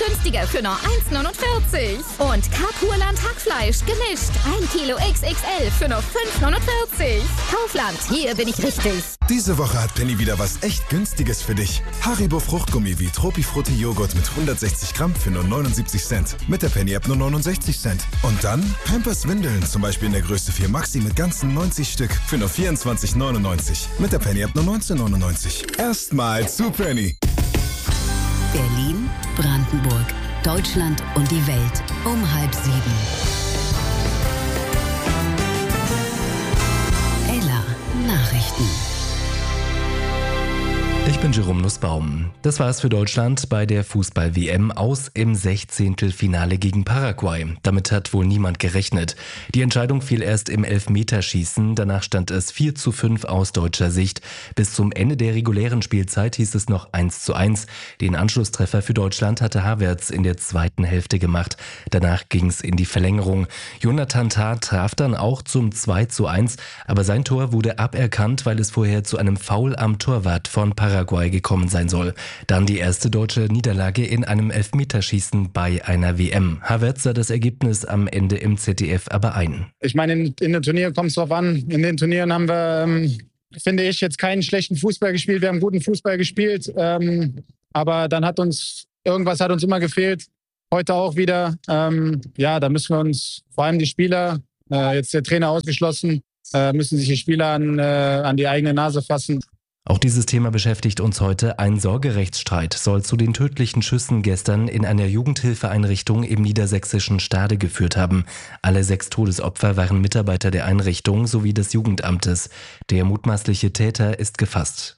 günstiger für nur 1,49. Und Karpurland Hackfleisch gemischt. 1 Kilo XXL für nur 5,49. Kaufland, hier bin ich richtig. Diese Woche hat Penny wieder was echt Günstiges für dich. Haribo Fruchtgummi wie Tropifrutti Joghurt mit 160 Gramm für nur 79 Cent. Mit der Penny-App nur 69 Cent. Und dann Pampers Windeln, zum Beispiel in der Größe 4 Maxi mit ganzen 90 Stück für nur 24,99. Mit der Penny-App nur 19,99. Erstmal zu Penny. Berlin, Brandenburg, Deutschland und die Welt um 6:30. Ella Nachrichten. Ich bin Jerome Nussbaum. Das war es für Deutschland bei der Fußball-WM aus im 16. Finale gegen Paraguay. Damit hat wohl niemand gerechnet. Die Entscheidung fiel erst im Elfmeterschießen. Danach stand es 4:5 aus deutscher Sicht. Bis zum Ende der regulären Spielzeit hieß es noch 1:1. Den Anschlusstreffer für Deutschland hatte Havertz in der zweiten Hälfte gemacht. Danach ging es in die Verlängerung. Jonathan Tah traf dann auch zum 2:1, aber sein Tor wurde aberkannt, weil es vorher zu einem Foul am Torwart von Paraguay gekommen sein soll. Dann die erste deutsche Niederlage in einem Elfmeterschießen bei einer WM. Havertz sah das Ergebnis am Ende im ZDF aber ein. Ich meine, in den Turnieren kommt es drauf an. In den Turnieren haben wir, finde ich, jetzt keinen schlechten Fußball gespielt. Wir haben guten Fußball gespielt. Aber dann irgendwas hat uns immer gefehlt. Heute auch wieder. Da müssen wir uns, vor allem die Spieler, jetzt der Trainer ausgeschlossen, müssen sich die Spieler an die eigene Nase fassen. Auch dieses Thema beschäftigt uns heute. Ein Sorgerechtsstreit soll zu den tödlichen Schüssen gestern in einer Jugendhilfeeinrichtung im niedersächsischen Stade geführt haben. Alle 6 Todesopfer waren Mitarbeiter der Einrichtung sowie des Jugendamtes. Der mutmaßliche Täter ist gefasst.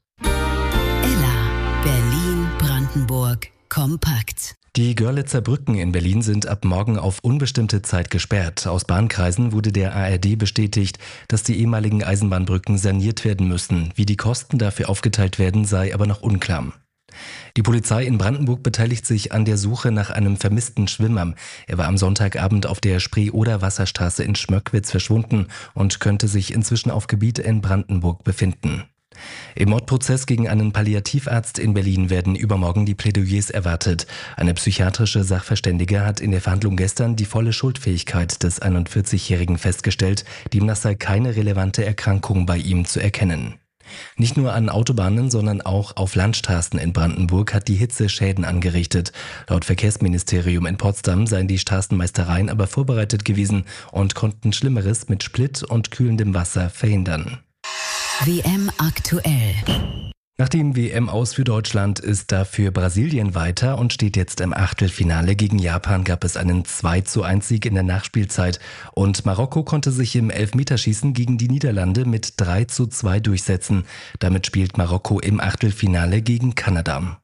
Ella, Berlin, Brandenburg, kompakt. Die Görlitzer Brücken in Berlin sind ab morgen auf unbestimmte Zeit gesperrt. Aus Bahnkreisen wurde der ARD bestätigt, dass die ehemaligen Eisenbahnbrücken saniert werden müssen. Wie die Kosten dafür aufgeteilt werden, sei aber noch unklar. Die Polizei in Brandenburg beteiligt sich an der Suche nach einem vermissten Schwimmer. Er war am Sonntagabend auf der Spree-Oder-Wasserstraße in Schmöckwitz verschwunden und könnte sich inzwischen auf Gebiet in Brandenburg befinden. Im Mordprozess gegen einen Palliativarzt in Berlin werden übermorgen die Plädoyers erwartet. Eine psychiatrische Sachverständige hat in der Verhandlung gestern die volle Schuldfähigkeit des 41-Jährigen festgestellt. Demnach sei keine relevante Erkrankung bei ihm zu erkennen. Nicht nur an Autobahnen, sondern auch auf Landstraßen in Brandenburg hat die Hitze Schäden angerichtet. Laut Verkehrsministerium in Potsdam seien die Straßenmeistereien aber vorbereitet gewesen und konnten Schlimmeres mit Split und kühlendem Wasser verhindern. WM aktuell. Nach dem WM-Aus für Deutschland ist dafür Brasilien weiter und steht jetzt im Achtelfinale. Gegen Japan gab es einen 2:1-Sieg in der Nachspielzeit und Marokko konnte sich im Elfmeterschießen gegen die Niederlande mit 3:2 durchsetzen. Damit spielt Marokko im Achtelfinale gegen Kanada.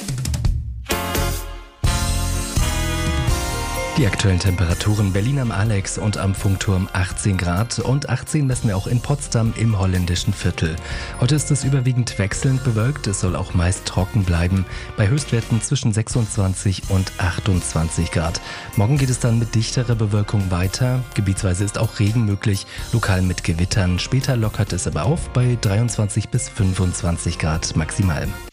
Die aktuellen Temperaturen: Berlin am Alex und am Funkturm 18 Grad und 18 messen wir auch in Potsdam im holländischen Viertel. Heute ist es überwiegend wechselnd bewölkt, es soll auch meist trocken bleiben, bei Höchstwerten zwischen 26 und 28 Grad. Morgen geht es dann mit dichterer Bewölkung weiter, gebietsweise ist auch Regen möglich, lokal mit Gewittern. Später lockert es aber auf bei 23 bis 25 Grad maximal.